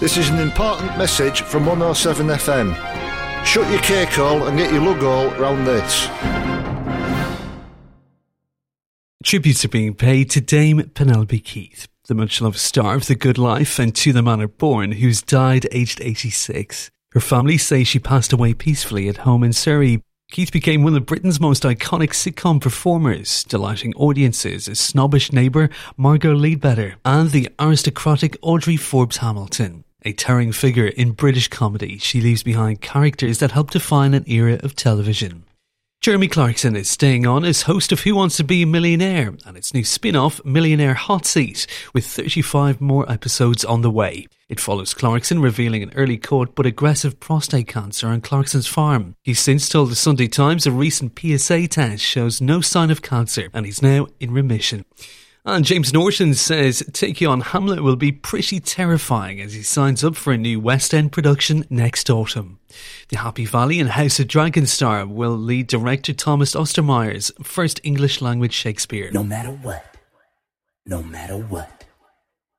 This is an important message from 107 FM. Shut your cake hole and get your lug hole round this. Tributes are being paid to Dame Penelope Keith, the much-loved star of The Good Life and To the Manor Born, who's died aged 86. Her family say she passed away peacefully at home in Surrey. Keith became one of Britain's most iconic sitcom performers, delighting audiences as snobbish neighbour Margot Leadbetter and the aristocratic Audrey Forbes Hamilton. A towering figure in British comedy, she leaves behind characters that helped define an era of television. Jeremy Clarkson is staying on as host of Who Wants to Be a Millionaire and its new spin-off Millionaire Hot Seat, with 35 more episodes on the way. It follows Clarkson revealing an early caught but aggressive prostate cancer on Clarkson's farm. He's since told the Sunday Times a recent PSA test shows no sign of cancer and he's now in remission. And James Norton says taking on Hamlet will be pretty terrifying as he signs up for a new West End production next autumn. The Happy Valley and House of Dragon star will lead director Thomas Ostermeyer's first English language Shakespeare. No matter what.